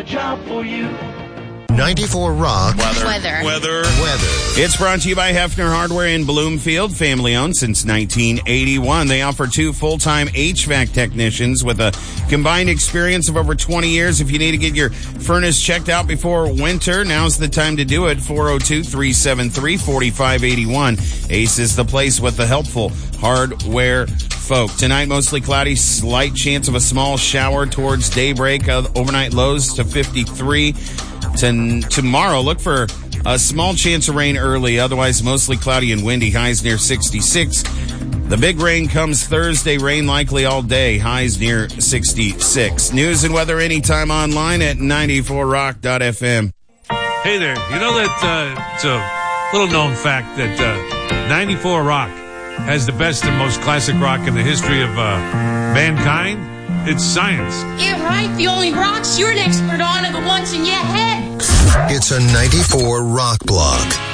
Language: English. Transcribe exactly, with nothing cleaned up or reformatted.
a job for you. ninety-four Rock. Weather. Weather. Weather. Weather. It's brought to you by Hefner Hardware in Bloomfield, family-owned since nineteen eighty-one. They offer two full-time H V A C technicians with a combined experience of over twenty years. If you need to get your furnace checked out before winter, now's the time to do it. four oh two, three seven three, four five eight one. Ace is the place with the helpful hardware folk. Tonight, mostly cloudy, slight chance of a small shower towards daybreak. Uh, overnight lows to fifty-three. To tomorrow, look for a small chance of rain early, otherwise mostly cloudy and windy, highs near sixty-six. The big rain comes Thursday, rain likely all day, highs near sixty-six. News and weather anytime online at ninety-four rock dot f m. Hey there, you know that uh, it's a little known fact that uh, ninety-four Rock has the best and most classic rock in the history of uh, mankind? It's science. Yeah, right. The only rocks you're an expert on are the ones in your head. It's a ninety-four Rock Block.